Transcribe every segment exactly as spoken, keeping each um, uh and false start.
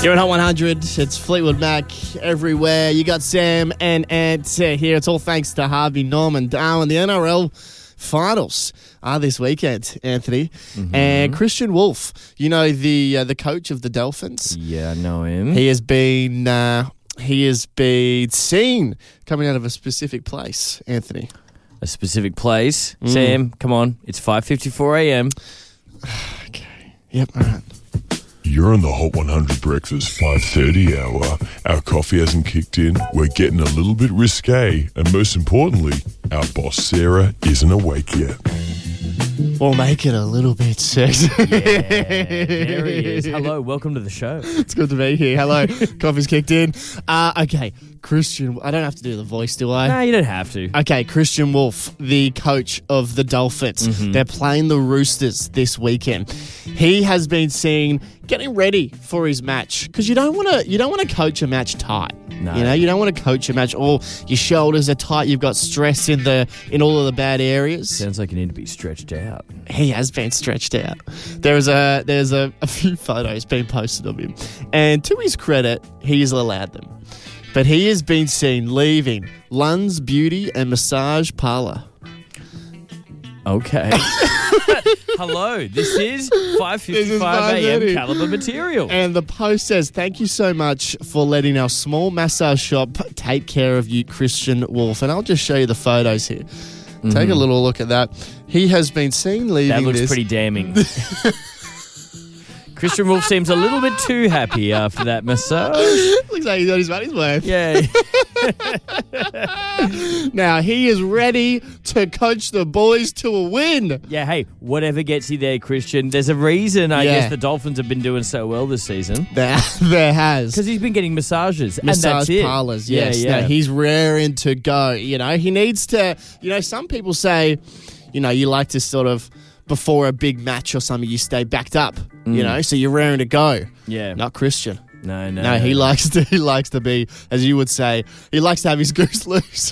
You're at Hot one hundred. It's Fleetwood Mac everywhere. You got Sam and Ant here. It's all thanks to Harvey Norman. Darwin, the N R L finals are this weekend, Anthony. Mm-hmm. And Christian Wolf, you know, the uh, the coach of the Dolphins. Yeah, I know him. He has been uh, he has been seen coming out of a specific place, Anthony. A specific place? Mm. Sam, come on. It's five fifty-four a.m. Okay. Yep, all right. You're on the Hot one hundred Breakfast five thirty hour. Our coffee hasn't kicked in. We're getting a little bit risque. And most importantly, our boss Sarah isn't awake yet. We'll make it a little bit sexy. Yeah, there he is. Hello, welcome to the show. It's good to be here. Hello. Coffee's kicked in. Uh, okay, Christian. I don't have to do the voice, do I? No, you don't have to. Okay, Christian Wolf, the coach of the Dolphins. Mm-hmm. They're playing the Roosters this weekend. He has been seen getting ready for his match because you don't want to. You don't want to coach a match tight. No. You know, you don't want to coach a match. All your shoulders are tight. You've got stress in the in all of the bad areas. Sounds like you need to be stretched out. He has been stretched out. There's a there's a, a few photos being posted of him, and to his credit, he has allowed them. But he has been seen leaving Lund's Beauty and Massage Parlour. Okay. Hello, this is five fifty-five a.m. Caliber material. And the post says, thank you so much for letting our small massage shop take care of you, Christian Wolf. And I'll just show you the photos here. Mm-hmm. Take a little look at that. He has been seen leaving That looks this. pretty damning. Christian Wolf seems a little bit too happy after that massage. Looks like he's got his money's worth. Yeah. Now, he is ready to coach the boys to a win. Yeah, hey, whatever gets you there, Christian. There's a reason, I Yeah. guess, the Dolphins have been doing so well this season. There, there has. Because he's been getting massages, Massage and that's it. parlours, yes. Yeah, yeah. No, he's raring to go. You know, he needs to, you know, some people say, you know, you like to sort of, before a big match or something, you stay backed up, mm. you know, so you're raring to go. Yeah. Not Christian. No, no. No, he no. likes to, he likes to be, as you would say, he likes to have his goose loose.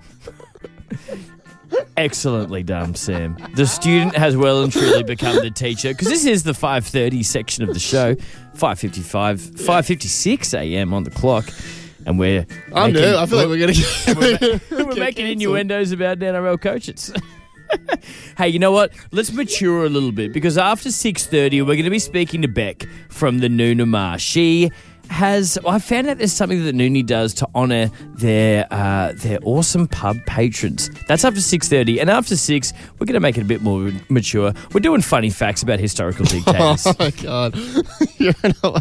Excellently done, Sam. The student has well and truly become the teacher, because this is the five thirty section of the show, five fifty-five, five fifty-six a.m. on the clock, and we're I making, know, I feel like we're going to we're, we're, we're making innuendos about N R L coaches. Hey, you know what? Let's mature a little bit, because after six thirty, we're going to be speaking to Beck from the Noonamar. She has, well, I found out there's something that Noonie does to honour their uh, their awesome pub patrons. That's after six thirty, and after six, we're going to make it a bit more mature. We're doing funny facts about historical dictators. Oh, my God. You're not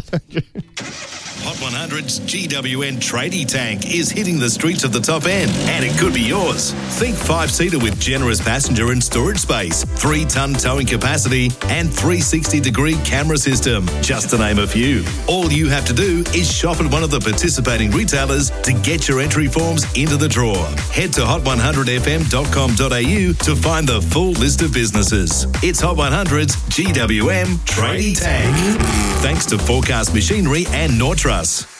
Hot one hundred's G W N Tradie Tank is hitting the streets of the top end, and it could be yours. Think five-seater with generous passenger and storage space, three-ton towing capacity, and three sixty degree camera system, just to name a few. All you have to do is shop at one of the participating retailers to get your entry forms into the draw. Head to hot one hundred f m dot com dot a u to find the full list of businesses. It's Hot one hundred's G W M Tradie Tank. Thanks to Forecast Machinery and Nortrust.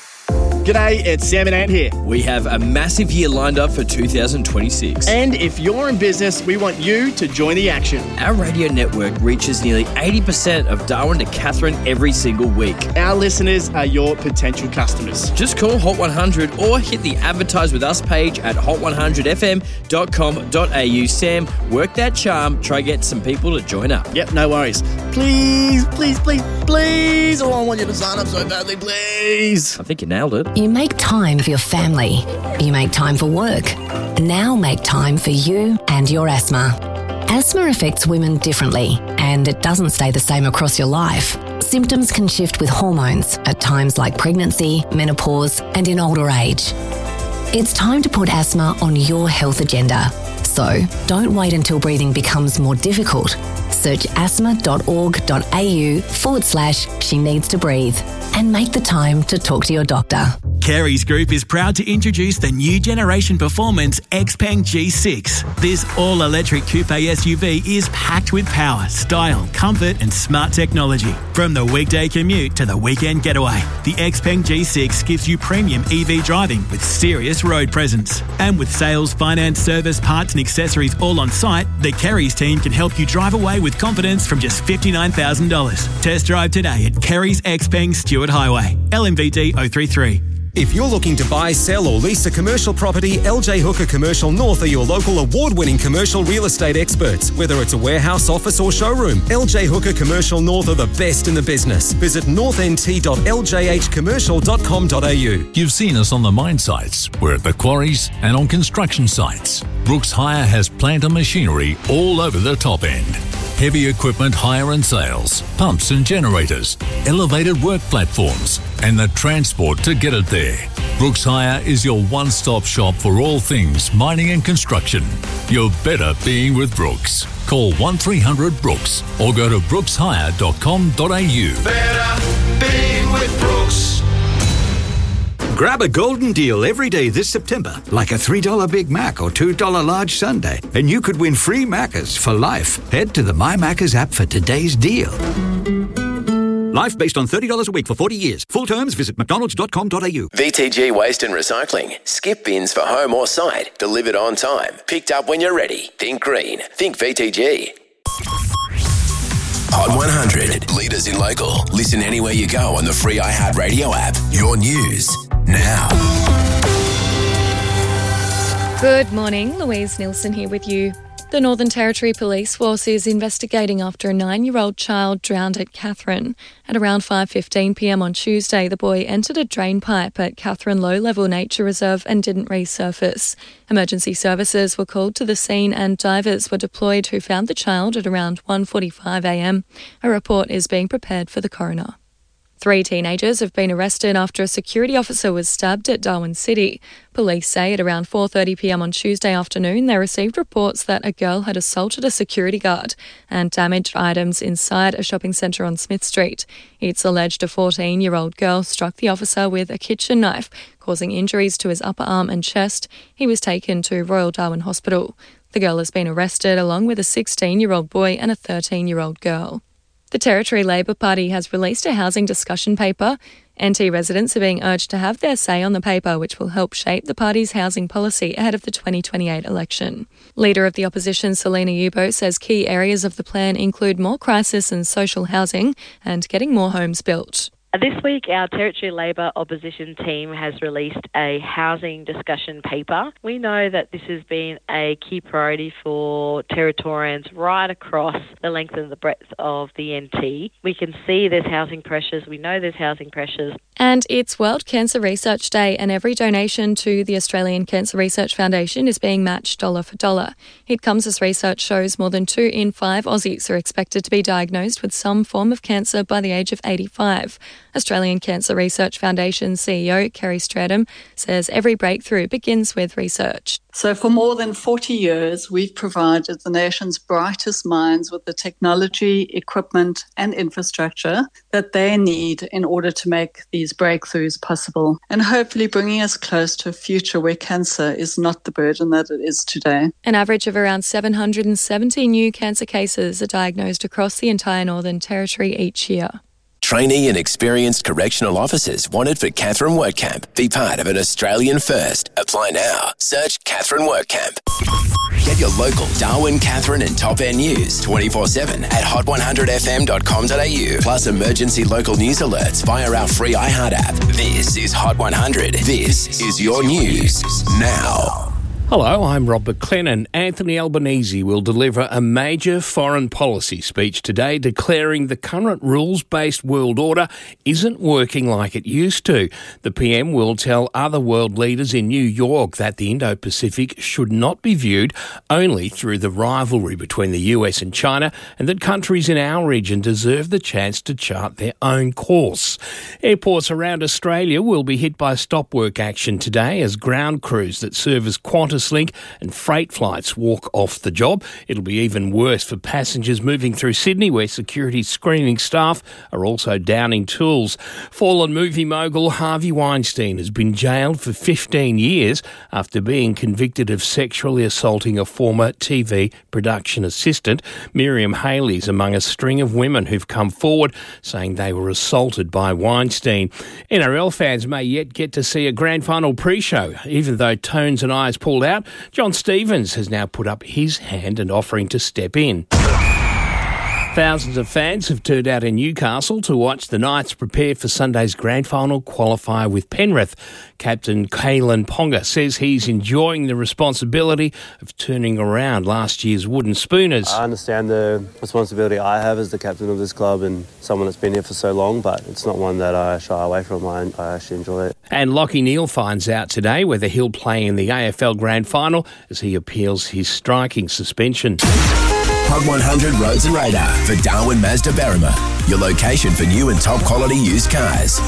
G'day, it's Sam and Ant here. We have a massive year lined up for two thousand twenty-six. And if you're in business, we want you to join the action. Our radio network reaches nearly eighty percent of Darwin to Catherine every single week. Our listeners are your potential customers. Just call Hot one hundred or hit the Advertise With Us page at hot one hundred f m dot com dot a u. Sam, work that charm. Try get some people to join up. Yep, no worries. Please, please, please, please. Oh, I want you to sign up so badly, please. I think you nailed it. You make time for your family. You make time for work. Now make time for you and your asthma. Asthma affects women differently, and it doesn't stay the same across your life. Symptoms can shift with hormones at times like pregnancy, menopause, and in older age. It's time to put asthma on your health agenda. So don't wait until breathing becomes more difficult. Search asthma.org.au forward slash she needs to breathe and make the time to talk to your doctor. Carey's Group is proud to introduce the new generation performance Xpeng G six. This all-electric coupe S U V is packed with power, style, comfort and smart technology. From the weekday commute to the weekend getaway, the Xpeng G six gives you premium E V driving with serious road presence. And with sales, finance, service, parts and accessories all on site, the Carey's team can help you drive away with confidence from just fifty-nine thousand dollars. Test drive today at Carey's Xpeng Stewart Highway, L M V D zero three three. If you're looking to buy, sell or lease a commercial property, L J Hooker Commercial North are your local award-winning commercial real estate experts. Whether it's a warehouse, office or showroom, L J Hooker Commercial North are the best in the business. Visit north n t dot l j h commercial dot com dot a u. You've seen us on the mine sites. We're at the quarries and on construction sites. Brooks Hire has plant and machinery all over the top end. Heavy equipment hire and sales, pumps and generators, elevated work platforms, and the transport to get it there. Brooks Hire is your one-stop shop for all things mining and construction. You're better being with Brooks. Call one three hundred Brooks or go to brooks hire dot com dot a u. Better being with Brooks. Grab a golden deal every day this September, like a three dollar Big Mac or two dollar large sundae, and you could win free Maccas for life. Head to the My Maccas app for today's deal. Life based on thirty dollars a week for forty years. Full terms, visit mcdonalds dot com dot a u. V T G Waste and Recycling. Skip bins for home or site. Delivered on time. Picked up when you're ready. Think green. Think V T G. Hot one hundred. Leaders in local. Listen anywhere you go on the free iHeartRadio app. Your news now. Good morning. Louise Nielsen here with you. The Northern Territory Police Force is investigating after a nine-year-old child drowned at Katherine. At around five fifteen p m on Tuesday, the boy entered a drain pipe at Katherine Low-Level Nature Reserve and didn't resurface. Emergency services were called to the scene and divers were deployed who found the child at around one forty-five a m. A report is being prepared for the coroner. Three teenagers have been arrested after a security officer was stabbed at Darwin City. Police say at around four thirty p m on Tuesday afternoon they received reports that a girl had assaulted a security guard and damaged items inside a shopping centre on Smith Street. It's alleged a fourteen-year-old girl struck the officer with a kitchen knife, causing injuries to his upper arm and chest. He was taken to Royal Darwin Hospital. The girl has been arrested along with a sixteen-year-old boy and a thirteen-year-old girl. The Territory Labor Party has released a housing discussion paper. N T residents are being urged to have their say on the paper, which will help shape the party's housing policy ahead of the twenty twenty-eight election. Leader of the opposition, Selena Yubo, says key areas of the plan include more crisis and social housing and getting more homes built. This week, our Territory Labor opposition team has released a housing discussion paper. We know that this has been a key priority for Territorians right across the length and the breadth of the N T. We can see there's housing pressures. We know there's housing pressures. And it's World Cancer Research Day, and every donation to the Australian Cancer Research Foundation is being matched dollar for dollar. It comes as research shows more than two in five Aussies are expected to be diagnosed with some form of cancer by the age of eighty-five. Australian Cancer Research Foundation C E O Kerry Stradham says every breakthrough begins with research. So for more than forty years, we've provided the nation's brightest minds with the technology, equipment and infrastructure that they need in order to make these breakthroughs possible, and hopefully bringing us close to a future where cancer is not the burden that it is today. An average of around seven hundred seventy new cancer cases are diagnosed across the entire Northern Territory each year. Trainee and experienced correctional officers wanted for Katherine Work Camp. Be part of an Australian first. Apply now. Search Katherine Work Camp. Get your local Darwin, Katherine and Top End news twenty-four seven at hot one hundred f m dot com dot a u. Plus emergency local news alerts via our free iHeart app. This is Hot one hundred. This is your news now. Hello, I'm Rob McLennan, and Anthony Albanese will deliver a major foreign policy speech today declaring the current rules-based world order isn't working like it used to. The P M will tell other world leaders in New York that the Indo-Pacific should not be viewed only through the rivalry between the U S and China, and that countries in our region deserve the chance to chart their own course. Airports around Australia will be hit by stop work action today as ground crews that serve as Qantas QantasLink and freight flights walk off the job. It'll be even worse for passengers moving through Sydney, where security screening staff are also downing tools. Fallen movie mogul Harvey Weinstein has been jailed for fifteen years after being convicted of sexually assaulting a former T V production assistant. Miriam Haley's among a string of women who've come forward saying they were assaulted by Weinstein. N R L fans may yet get to see a grand final pre-show. Even though Tones and I has pulled out, John Stevens has now put up his hand and offering to step in. Thousands of fans have turned out in Newcastle to watch the Knights prepare for Sunday's grand final qualifier with Penrith. Captain Kalen Ponga says he's enjoying the responsibility of turning around last year's wooden spooners. I understand the responsibility I have as the captain of this club and someone that's been here for so long, but it's not one that I shy away from. I, I actually enjoy it. And Lachie Neale finds out today whether he'll play in the A F L grand final as he appeals his striking suspension. Hot one hundred Roads and Radar for Darwin Mazda Berrima, your location for new and top quality used cars.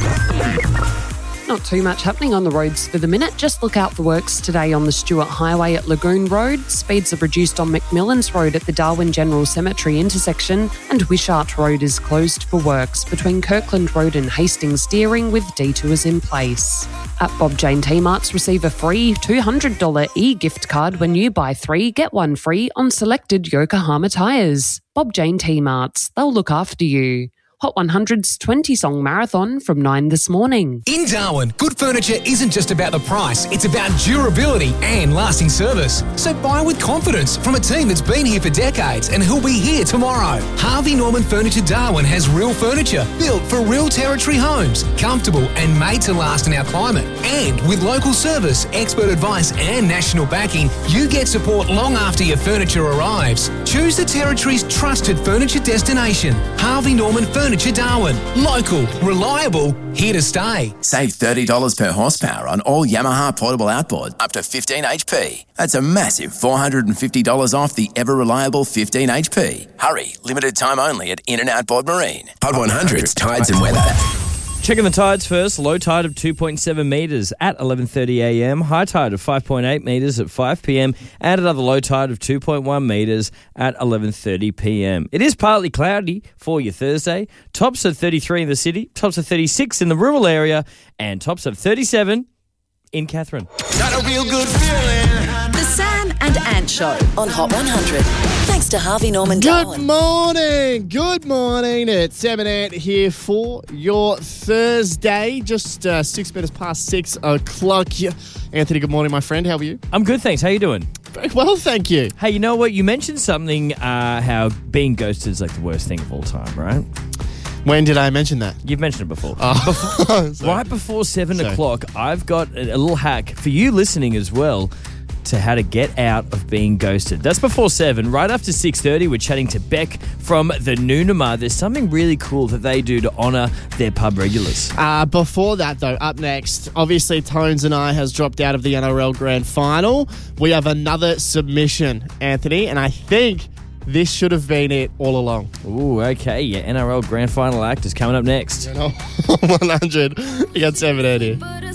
Not too much happening on the roads for the minute. Just look out for works today on the Stewart Highway at Lagoon Road. Speeds are reduced on McMillan's Road at the Darwin General Cemetery intersection, and Wishart Road is closed for works between Kirkland Road and Hastings Steering with detours in place. At Bob Jane T-Marts, receive a free two hundred dollars e-gift card when you buy three, get one free on selected Yokohama tyres. Bob Jane T-Marts, they'll look after you. Hot one hundred's twenty-song marathon from nine this morning. In Darwin, good furniture isn't just about the price, it's about durability and lasting service. So buy with confidence from a team that's been here for decades and who'll be here tomorrow. Harvey Norman Furniture Darwin has real furniture built for real territory homes, comfortable and made to last in our climate. And with local service, expert advice and national backing, you get support long after your furniture arrives. Choose the territory's trusted furniture destination, Harvey Norman Furniture Furniture Darwin. Local, reliable, here to stay. Save thirty dollars per horsepower on all Yamaha portable outboard up to fifteen H P. That's a massive four hundred fifty dollars off the ever-reliable fifteen H P. Hurry, limited time only at In and Outboard Marine. Hot one hundred's Tides and Weather. Checking the tides first. Low tide of two point seven metres at eleven thirty a m. High tide of five point eight metres at five p m. And another low tide of two point one metres at eleven thirty p m. It is partly cloudy for your Thursday. Tops at thirty-three in the city. Tops at thirty-six in the rural area. And tops at thirty-seven in Katherine. Got a real good feeling. The Sam and Ant Show on Hot one hundred. Thanks to Harvey Norman Darwin. Good morning. Good morning. It's Sam and Ant here for your Thursday. Just uh, six minutes past six o'clock. Anthony, good morning, my friend. How are you? I'm good, thanks. How are you doing? Very well, thank you. Hey, you know what? You mentioned something, uh, how being ghosted is like the worst thing of all time, right? When did I mention that? You've mentioned it before. Oh. before right before seven Sorry. o'clock, I've got a, a little hack for you listening as well to how to get out of being ghosted. That's before seven. Right after six thirty, we're chatting to Beck from the Noonamar. There's something really cool that they do to honour their pub regulars. Uh, before that, though, up next, obviously Tones and I has dropped out of the N R L Grand Final. We have another submission, Anthony, and I think this should have been it all along. Ooh, okay. Yeah, N R L Grand Final act is coming up next. You know, one hundred. You got seven out here.